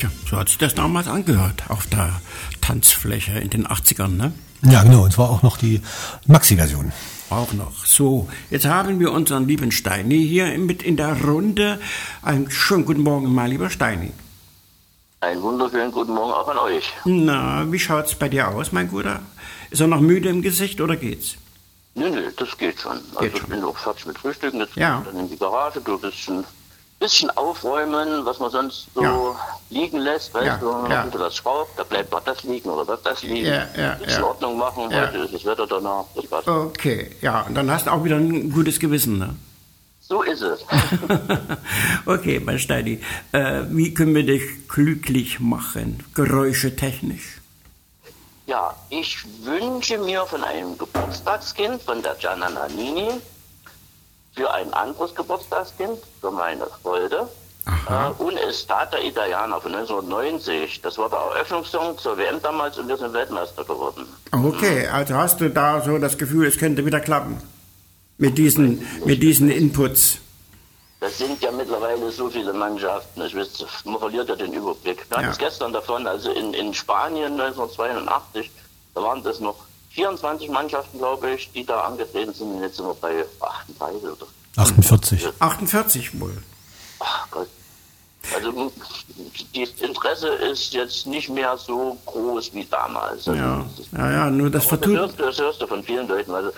Ja, so hat sich das damals angehört auf der Tanzfläche in den 80ern, ne? Ja, genau. Und zwar auch noch die Maxi-Version. Auch noch. So, jetzt haben wir unseren lieben Steini hier mit in der Runde. Einen schönen guten Morgen, mein lieber Steini. Einen wunderschönen guten Morgen auch an euch. Na, wie schaut's bei dir aus, mein Guter? Ist er noch müde im Gesicht oder geht's? Nö, das geht schon. Also ich bin auch fertig mit Frühstücken, jetzt dann in die Garage, du ein bisschen aufräumen, was man sonst so liegen lässt, weißt du, wenn du das schraubt, da bleibt noch das liegen oder das liegen. Jetzt in Ordnung machen, heute ist das Wetter danach, das passt. Okay, ja, und dann hast du auch wieder ein gutes Gewissen, ne? So ist es. Okay, mein Steini, wie können wir dich glücklich machen, geräuschetechnisch? Ja, ich wünsche mir von einem Geburtstagskind, von der Gianna Nannini, für ein anderes Geburtstagskind, für meine Freude, und Estata Italiana von 1990. Das war der Eröffnungssong zur WM damals und wir sind Weltmeister geworden. Okay, also hast du da so das Gefühl, es könnte wieder klappen mit diesen Inputs? Das sind ja mittlerweile so viele Mannschaften, man verliert ja den Überblick. Wir hatten es gestern davon, also in Spanien 1982, da waren das noch 24 Mannschaften, glaube ich, die da angetreten sind, und jetzt sind wir bei 38 oder 48. 48 wohl. Ach Gott. Also das Interesse ist jetzt nicht mehr so groß wie damals. Ja, nur das vertut. Das hörst du von vielen Leuten. Also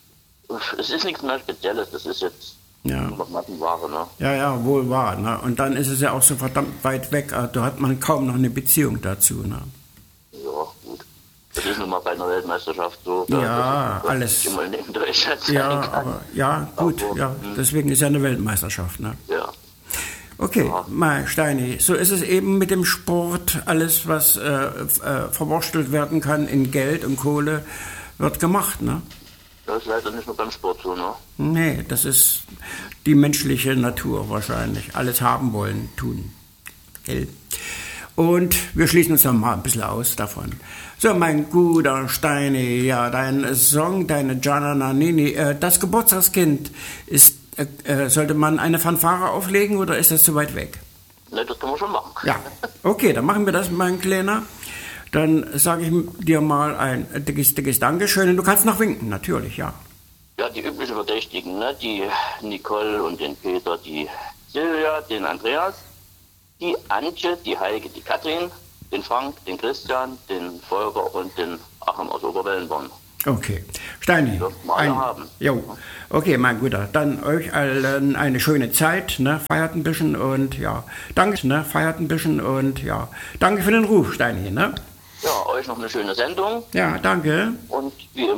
es ist nichts mehr Spezielles, das ist jetzt Mattenware, ne? Ja, wohl wahr. Ne? Und dann ist es ja auch so verdammt weit weg, da hat man kaum noch eine Beziehung dazu. Ne? Ja, gut. Das ist nun mal bei einer Weltmeisterschaft so. Ja, alles. Immer in Deutschland gut. Deswegen ist ja eine Weltmeisterschaft. Ne? Ja. Okay, mal Steini, so ist es eben mit dem Sport. Alles, was verwurstelt werden kann in Geld und Kohle, wird gemacht, ne? Das ist leider nicht nur beim Sport so, ne? Nee, das ist die menschliche Natur wahrscheinlich. Alles haben wollen, tun. Gell? Und wir schließen uns dann mal ein bisschen aus davon. So, mein guter Steini, ja, dein Song, deine Gianna Nannini, das Geburtstagskind, sollte man eine Fanfare auflegen oder ist das zu weit weg? Ne, das können wir schon machen. Ja, okay, dann machen wir das, mein Kleiner. Dann sage ich dir mal ein dickes Dankeschön und du kannst noch winken, natürlich, ja. Ja, die üblichen Verdächtigen, ne? Die Nicole und den Peter, die Silvia, den Andreas, die Antje, die Heike, die Katrin, den Frank, den Christian, den Volker und den Achim aus Oberwellenborn. Okay, Steini. Okay, mein Guter, dann euch allen eine schöne Zeit, ne? Feiert ein bisschen und ja, danke, ne? Feiert ein bisschen und ja, danke für den Ruf, Steini, ne? Ja, euch noch eine schöne Sendung. Ja, danke. Und wie